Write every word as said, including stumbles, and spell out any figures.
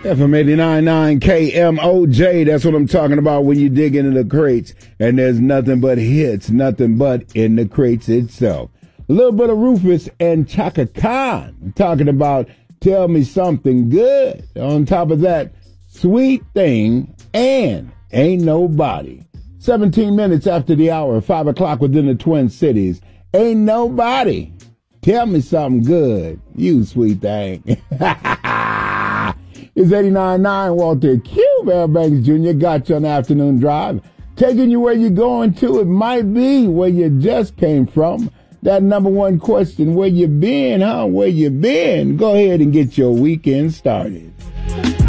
F M eighty-nine point nine K M O J. That's what I'm talking about when you dig into the crates. And there's nothing but hits, nothing but in the crates itself. A little bit of Rufus and Chaka Khan talking about Tell Me Something Good. On top of that, Sweet Thing and Ain't Nobody. seventeen minutes after the hour, five o'clock within the Twin Cities. Ain't nobody. Tell me something good. You sweet thing. It's eighty-nine point nine Walter Q. Fairbanks Junior got you on the afternoon drive. Taking you where you're going to. It might be where you just came from. That number one question, where you been, huh? Where you been? Go ahead and get your weekend started.